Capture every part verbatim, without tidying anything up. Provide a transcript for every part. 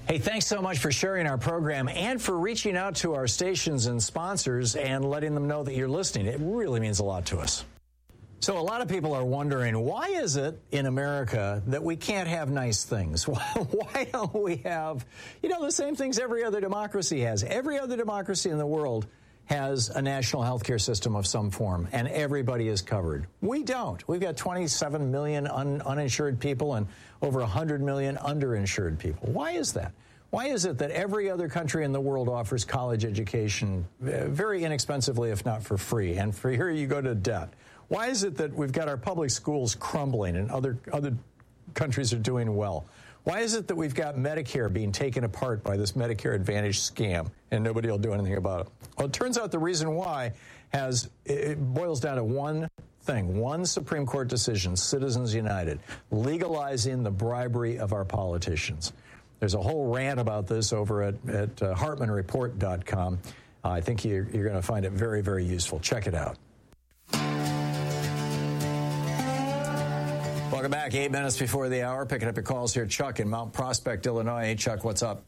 Hey, thanks so much for sharing our program and for reaching out to our stations and sponsors and letting them know that you're listening. It really means a lot to us. So a lot of people are wondering, why is it in America that we can't have nice things? Why don't we have, you know, the same things every other democracy has? Every other democracy in the world has a national health care system of some form, and everybody is covered. We don't. We've got twenty-seven million un- uninsured people and over one hundred million underinsured people. Why is that? Why is it that every other country in the world offers college education very inexpensively, if not for free, and for here you go to debt? Why is it that we've got our public schools crumbling and other other countries are doing well? Why is it that we've got Medicare being taken apart by this Medicare Advantage scam and nobody will do anything about it? Well, it turns out the reason why has it boils down to one thing, one Supreme Court decision, Citizens United, legalizing the bribery of our politicians. There's a whole rant about this over at, at uh, Hartman Report dot com. Uh, I think you're, you're going to find it very, very useful. Check it out. Welcome back. Eight minutes before the hour. Picking up your calls here. Chuck in Mount Prospect, Illinois. Hey, Chuck, what's up?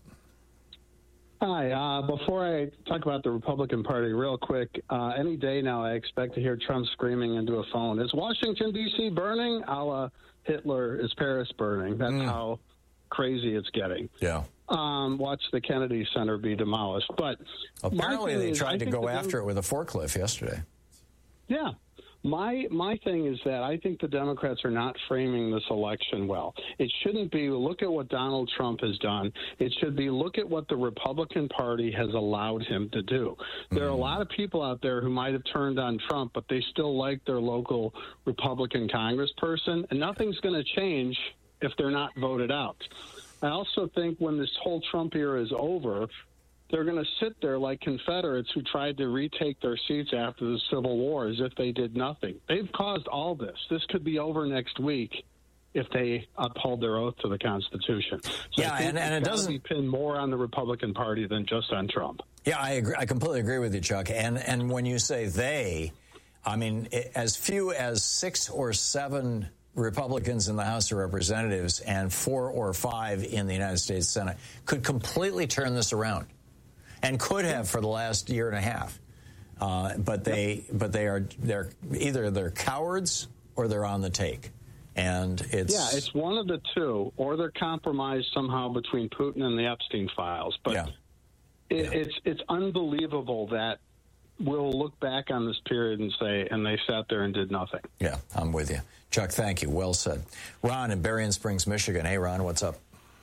Hi. Uh, before I talk about the Republican Party real quick, uh, any day now I expect to hear Trump screaming into a phone, is Washington, D C burning? A la Hitler, is Paris burning? That's mm. how crazy it's getting. Yeah. Um, watch the Kennedy Center be demolished. But apparently they is, tried to go after Dem- it with a forklift yesterday. Yeah. My my thing is that I think the Democrats are not framing this election well. It shouldn't be, look at what Donald Trump has done. It should be, look at what the Republican Party has allowed him to do. There are a lot of people out there who might have turned on Trump, but they still like their local Republican congressperson, and nothing's going to change if they're not voted out. I also think when this whole Trump era is over, they're going to sit there like Confederates who tried to retake their seats after the Civil War as if they did nothing. They've caused all this. This could be over next week if they uphold their oath to the Constitution. So yeah, and, and it doesn't be pinned more on the Republican Party than just on Trump. Yeah, I agree. I completely agree with you, Chuck. And and when you say they, I mean, as few as six or seven Republicans in the House of Representatives and four or five in the United States Senate could completely turn this around. And could have for the last year and a half, uh, but they but they are they're either they're cowards or they're on the take, and it's yeah, it's one of the two, or they're compromised somehow between Putin and the Epstein files. But yeah. It, yeah. it's it's unbelievable that we'll look back on this period and say, and they sat there and did nothing. Yeah, I'm with you, Chuck. Thank you. Well said. Ron in Berrien Springs, Michigan. Hey, Ron, what's up?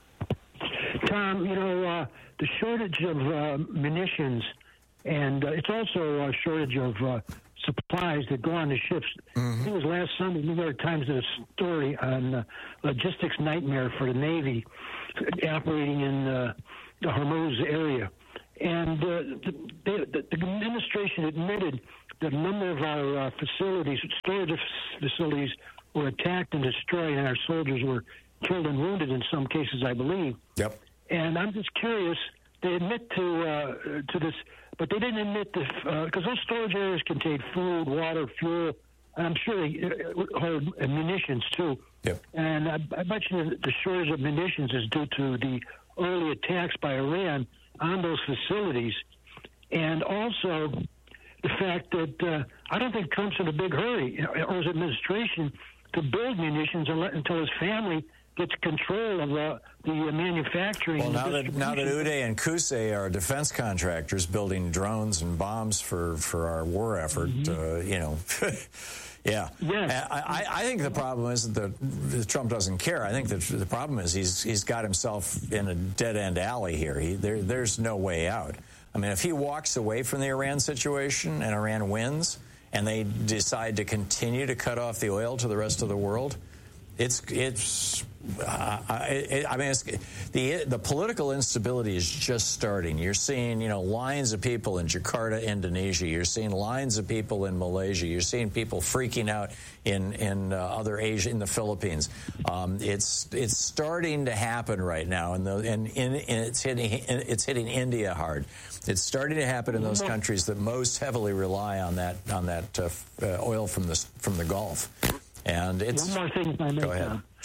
Tom, you know, uh, the shortage of uh, munitions, and uh, it's also a shortage of uh, supplies that go on the ships. Mm-hmm. I think it was last Sunday, New York Times did a story on uh, logistics nightmare for the Navy operating in uh, the Hormuz area. And uh, the, the, the administration admitted that a number of our uh, facilities, storage facilities, were attacked and destroyed, and our soldiers were killed and wounded in some cases, I believe. Yep. And I'm just curious. They admit to uh, to this, but they didn't admit this because uh, those storage areas contain food, water, fuel, and I'm sure they uh, hold munitions too. Yep. And I, I bet you the shortage of munitions is due to the early attacks by Iran on those facilities, and also the fact that uh, I don't think Trump's in a big hurry, or his administration, to build munitions until his family gets control of uh, the uh, manufacturing. Well, now that now that Uday and Qusay are defense contractors building drones and bombs for, for our war effort, mm-hmm. uh, you know, yeah. Yes. I, I think the problem isn't that Trump doesn't care. I think that the problem is he's he's got himself in a dead end alley here. He, there there's no way out. I mean, if he walks away from the Iran situation and Iran wins, and they decide to continue to cut off the oil to the rest of the world, it's it's. Uh, I, I mean, it's, the the political instability is just starting. You're seeing, you know, lines of people in Jakarta, Indonesia. You're seeing lines of people in Malaysia. You're seeing people freaking out in in uh, other Asia, in the Philippines. Um, it's it's starting to happen right now, and the and, and, and it's hitting it's hitting India hard. It's starting to happen in those countries that most heavily rely on that on that uh, uh, oil from the from the Gulf. And it's one more thing, if I may. Go ahead. Tom.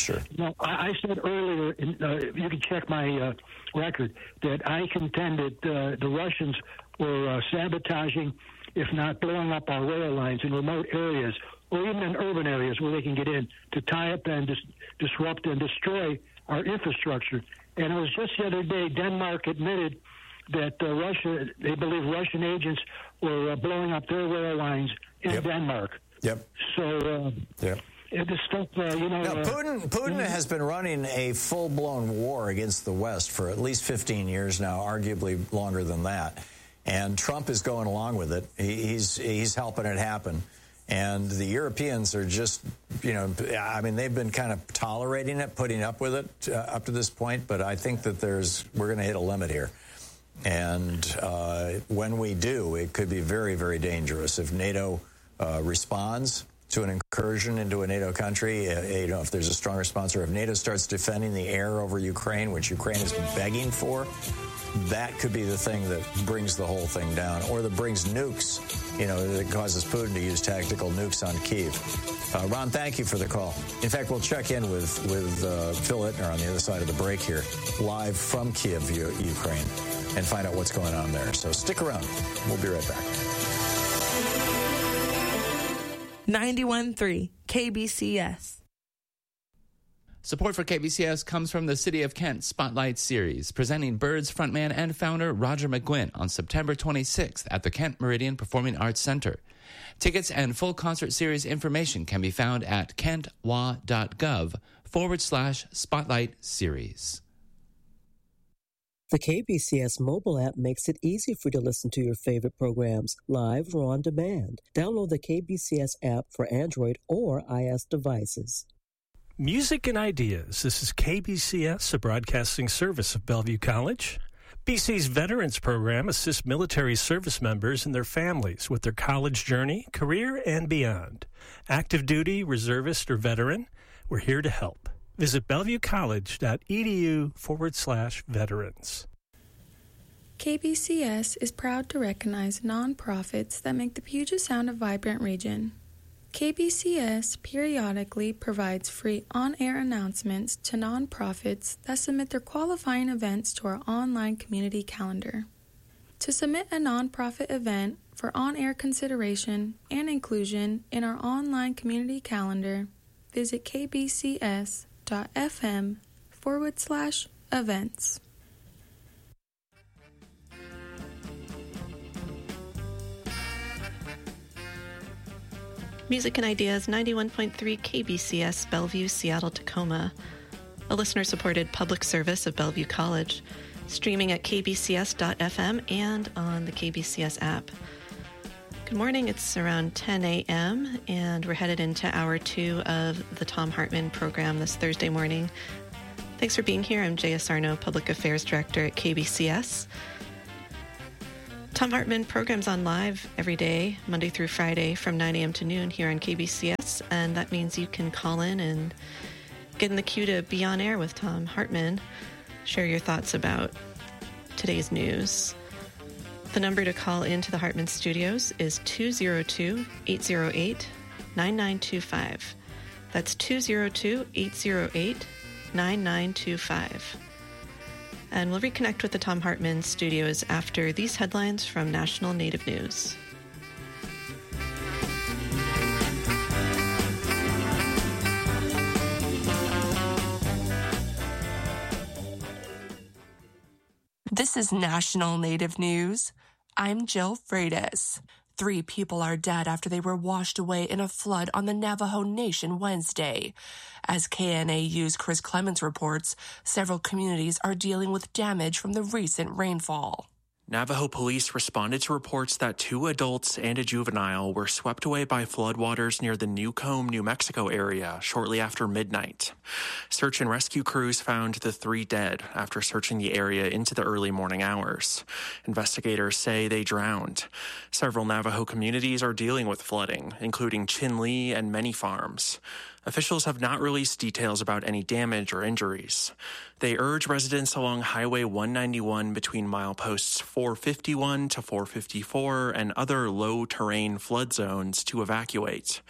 Sure. No, I, I said earlier, in, uh, you can check my uh, record, that I contended uh, the Russians were uh, sabotaging, if not blowing up our rail lines in remote areas, or even in urban areas where they can get in, to tie up and dis- disrupt and destroy our infrastructure. And it was just the other day, Denmark admitted that uh, Russia, they believe Russian agents were uh, blowing up their rail lines in yep. Denmark. Yep. So, uh, yep. this stuff, uh, you know. Now, uh, Putin, Putin uh, has been running a full-blown war against the West for at least fifteen years now, arguably longer than that. And Trump is going along with it. He, he's he's helping it happen. And the Europeans are just, you know, I mean, they've been kind of tolerating it, putting up with it uh, up to this point. But I think that there's we're going to hit a limit here. And uh, when we do, it could be very, very dangerous. If NATO uh, responds to an incursion into a NATO country, uh, you know, if there's a strong response, or if NATO starts defending the air over Ukraine, which Ukraine is begging for, that could be the thing that brings the whole thing down, or that brings nukes, you know, that causes Putin to use tactical nukes on Kyiv. Uh, Ron, thank you for the call. In fact, we'll check in with, with uh, Phil Ittner on the other side of the break here, live from Kyiv, U- Ukraine, and find out what's going on there. So stick around. We'll be right back. ninety-one point three K B C S. Support for K B C S comes from the City of Kent Spotlight Series, presenting Birds frontman and founder Roger McGuinn on September twenty-sixth at the Kent Meridian Performing Arts Center. Tickets and full concert series information can be found at kentwa.gov forward slash spotlight series. The K B C S mobile app makes it easy for you to listen to your favorite programs live or on demand. Download the K B C S app for Android or iOS devices. Music and Ideas. This is K B C S, a broadcasting service of Bellevue College. B C's Veterans Program assists military service members and their families with their college journey, career, and beyond. Active duty, reservist, or veteran, we're here to help. Visit bellevuecollege.edu forward slash veterans. K B C S is proud to recognize nonprofits that make the Puget Sound a vibrant region. K B C S periodically provides free on-air announcements to nonprofits that submit their qualifying events to our online community calendar. To submit a nonprofit event for on-air consideration and inclusion in our online community calendar, visit kbcs.fm forward slash events. Music and Ideas, ninety-one point three K B C S, Bellevue, Seattle, Tacoma. A listener-supported public service of Bellevue College, streaming at k b c s dot f m and on the K B C S app. Good morning, it's around ten a.m., and we're headed into hour two of the Thom Hartmann program this Thursday morning. Thanks for being here. I'm Jaya Sarno, Public Affairs Director at K B C S. Thom Hartmann programs on live every day, Monday through Friday from nine a.m. to noon here on K B C S, and that means you can call in and get in the queue to be on air with Thom Hartmann, share your thoughts about today's news. The number to call into the Hartmann Studios is two oh two, eight oh eight, nine nine two five. That's two oh two, eight oh eight, nine nine two five. And we'll reconnect with the Thom Hartmann Studios after these headlines from National Native News. This is National Native News. I'm Jill Freitas. Three people are dead after they were washed away in a flood on the Navajo Nation Wednesday. As K N A U's Chris Clements reports, several communities are dealing with damage from the recent rainfall. Navajo police responded to reports that two adults and a juvenile were swept away by floodwaters near the Newcomb, New Mexico area shortly after midnight. Search and rescue crews found the three dead after searching the area into the early morning hours. Investigators say they drowned. Several Navajo communities are dealing with flooding, including Chinle and many farms. Officials have not released details about any damage or injuries. They urge residents along Highway one ninety-one between mileposts four fifty-one to four fifty-four and other low-terrain flood zones to evacuate.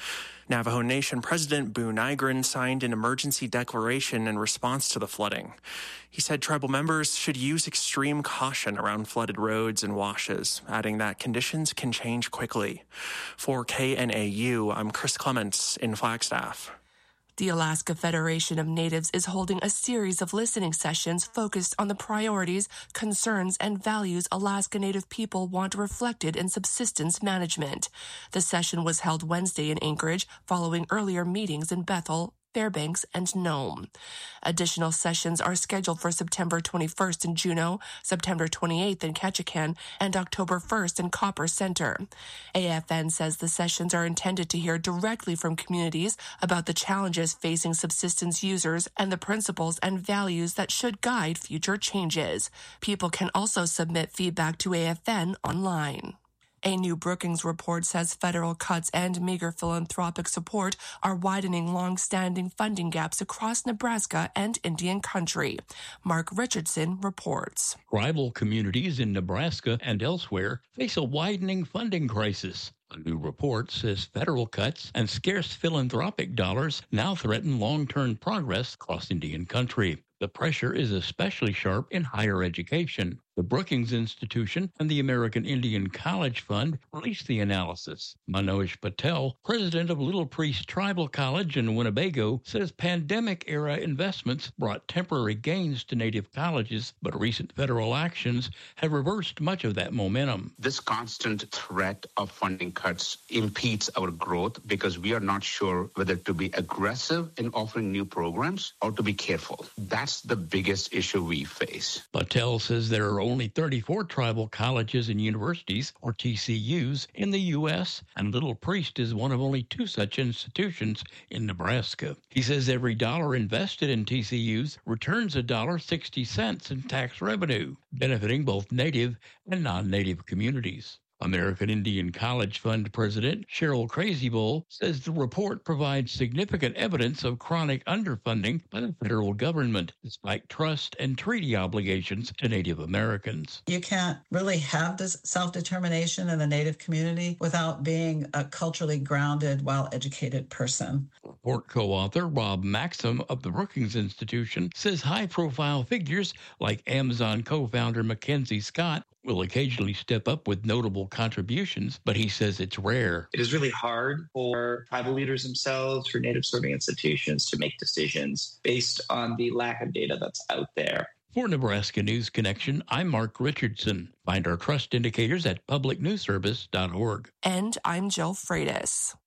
Navajo Nation President Boo Nygren signed an emergency declaration in response to the flooding. He said tribal members should use extreme caution around flooded roads and washes, adding that conditions can change quickly. For K N A U, I'm Chris Clements in Flagstaff. The Alaska Federation of Natives is holding a series of listening sessions focused on the priorities, concerns, and values Alaska Native people want reflected in subsistence management. The session was held Wednesday in Anchorage, following earlier meetings in Bethel, Fairbanks, and Nome. Additional sessions are scheduled for September twenty-first in Juneau, September twenty-eighth in Ketchikan, and October first in Copper Center. A F N says the sessions are intended to hear directly from communities about the challenges facing subsistence users and the principles and values that should guide future changes. People can also submit feedback to A F N online. A new Brookings report says federal cuts and meager philanthropic support are widening long-standing funding gaps across Nebraska and Indian country. Mark Richardson reports. Tribal communities in Nebraska and elsewhere face a widening funding crisis. A new report says federal cuts and scarce philanthropic dollars now threaten long-term progress across Indian country. The pressure is especially sharp in higher education. The Brookings Institution and the American Indian College Fund released the analysis. Manoj Patel, president of Little Priest Tribal College in Winnebago, says pandemic-era investments brought temporary gains to Native colleges, but recent federal actions have reversed much of that momentum. This constant threat of funding cuts impedes our growth because we are not sure whether to be aggressive in offering new programs or to be careful. That's the biggest issue we face. Patel says there are only thirty-four tribal colleges and universities, or T C Us, in the U S, and Little Priest is one of only two such institutions in Nebraska. He says every dollar invested in T C Us returns a dollar sixty cents in tax revenue, benefiting both Native and non-Native communities. American Indian College Fund President Cheryl Crazybull says the report provides significant evidence of chronic underfunding by the federal government, despite trust and treaty obligations to Native Americans. You can't really have this self-determination in the Native community without being a culturally grounded, well-educated person. Report co-author Rob Maxim of the Brookings Institution says high-profile figures like Amazon co-founder Mackenzie Scott will occasionally step up with notable contributions, but he says it's rare. It is really hard for tribal leaders themselves, for Native serving institutions to make decisions based on the lack of data that's out there. For Nebraska News Connection, I'm Mark Richardson. Find our trust indicators at public news service dot org. And I'm Jill Freitas.